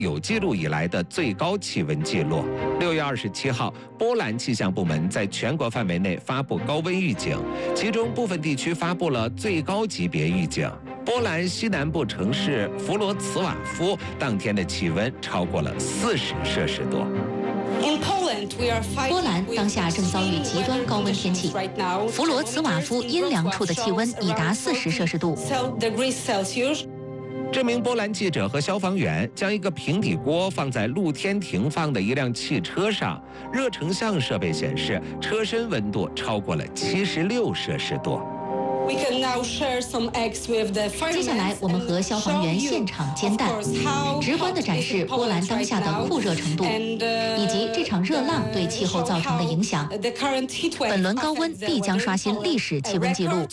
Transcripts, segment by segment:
有记录以来的最高气温记录。6月27号，波兰气象部门在全国范围内发布高温预警，其中部分地区发布了最高级别预警。波兰西南部城市弗罗茨瓦夫当天的气温超过了40摄氏度。 波兰当下正遭遇极端高温天气，弗罗茨瓦夫阴凉处的气温已达40摄氏度。 这名波兰记者和消防员将一个平底锅放在露天停放的一辆汽车上，热成像设备显示车身温度超过了76摄氏度。 接下来，我们和消防员现场煎蛋，直观地展示波兰当下的酷热程度，以及这场热浪对气候造成的影响。本轮高温必将刷新历史气温纪录。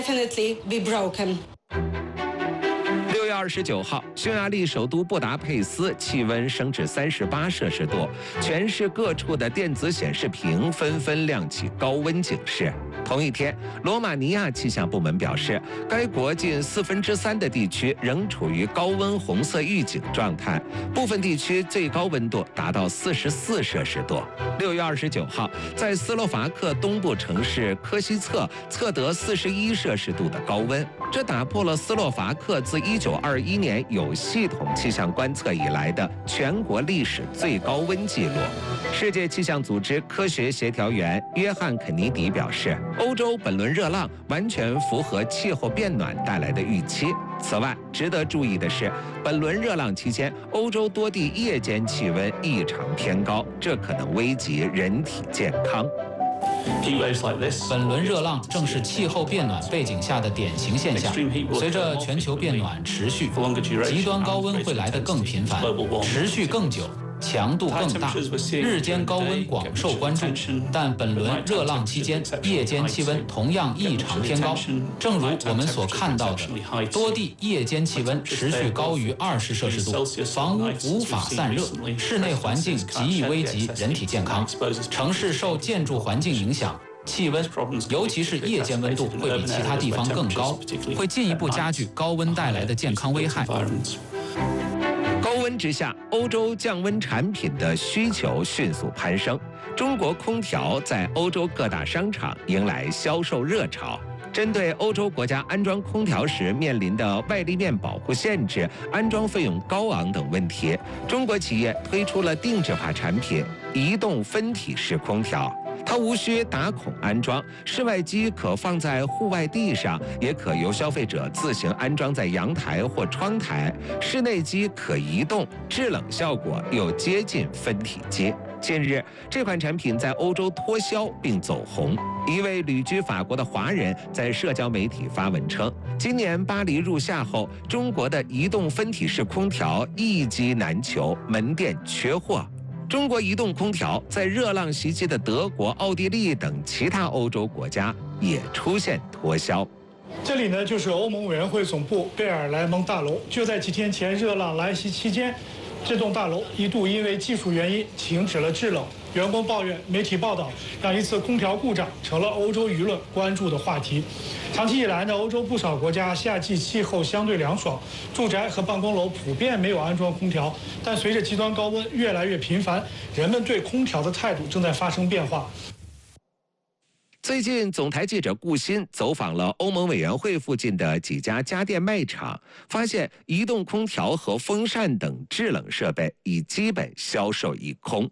6月29号，匈牙利首都布达佩斯气温升至38摄氏度，全市各处的电子显示屏纷纷亮起高温警示。同一天，罗马尼亚气象部门表示，该国近3/4的地区仍处于高温红色预警状态，部分地区最高温度达到44摄氏度。6月29号，在斯洛伐克东部城市科西策测得41摄氏度的高温，这打破了斯洛伐克自1921年有系统气象观测以来的全国历史最高温纪录。世界气象组织科学协调员约翰·肯尼迪表示，欧洲本轮热浪完全符合气候变暖带来的预期。此外，值得注意的是，本轮热浪期间，欧洲多地夜间气温异常偏高，这可能危及人体健康。 本轮热浪正是气候变暖背景下的典型现象。随着全球变暖持续，极端高温会来得更频繁，持续更久，强度更大，日间高温广受关注。但本轮热浪期间，夜间气温同样异常偏高。正如我们所看到的，多地夜间气温持续高于20摄氏度，房屋无法散热，室内环境极易危及人体健康。城市受建筑环境影响，气温，尤其是夜间温度会比其他地方更高，会进一步加剧高温带来的健康危害。 高温之下，欧洲降温产品的需求迅速攀升。中国空调在欧洲各大商场迎来销售热潮。针对欧洲国家安装空调时面临的外立面保护限制、安装费用高昂等问题，中国企业推出了定制化产品——移动分体式空调。它无需打孔安装，室外机可放在户外地上，也可由消费者自行安装在阳台或窗台。室内机可移动，制冷效果又接近分体机。近日，这款产品在欧洲脱销并走红。一位旅居法国的华人在社交媒体发文称，今年巴黎入夏后，中国的移动分体式空调一机难求，门店缺货。中国移动空调在热浪袭击的德国、奥地利等其他欧洲国家也出现脱销。 这里呢，就是欧盟委员会总部贝尔莱蒙大楼。就在几天前热浪来袭期间，这栋大楼一度因为技术原因停止了制冷。员工抱怨，媒体报道让一次空调故障成了欧洲舆论关注的话题。长期以来呢，欧洲不少国家夏季气候相对凉爽，住宅和办公楼普遍没有安装空调。但随着极端高温越来越频繁，人们对空调的态度正在发生变化。 最近，总台记者顾鑫走访了欧盟委员会附近的几家家电卖场，发现移动空调和风扇等制冷设备已基本销售一空。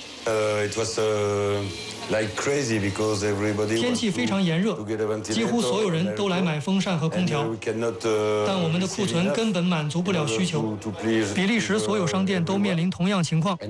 天气非常炎热，几乎所有人都来买风扇和空调，但我们的库存根本满足不了需求。比利时所有商店都面临同样情况。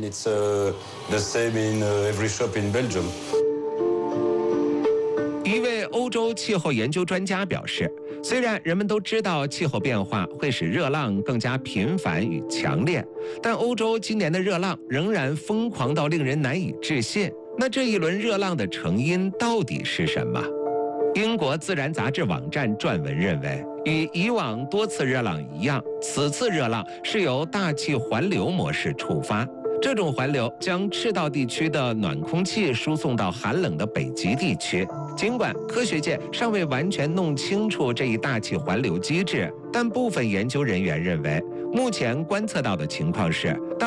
一位欧洲气候研究专家表示，虽然人们都知道气候变化会使热浪更加频繁与强烈，但欧洲今年的热浪仍然疯狂到令人难以置信。那这一轮热浪的成因到底是什么？英国《自然》杂志网站撰文认为，与以往多次热浪一样，此次热浪是由大气环流模式触发。这种环流将赤道地区的暖空气输送到寒冷的北极地区。尽管科学界尚未完全弄清楚这一大气环流机制，但部分研究人员认为， 目前观测到的情况是。